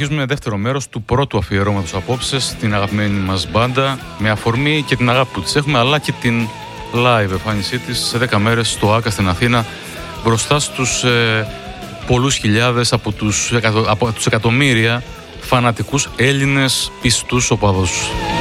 συνεχίζουμε δεύτερο μέρος του πρώτου αφιερώματος απόψε στην αγαπημένη μας μπάντα, με αφορμή και την αγάπη που της έχουμε, αλλά και την live εμφάνισή της σε 10 μέρες στο ΆΚΑ στην Αθήνα, μπροστά στους πολλούς χιλιάδες από τους εκατομμύρια φανατικούς Έλληνες πιστούς οπαδούς.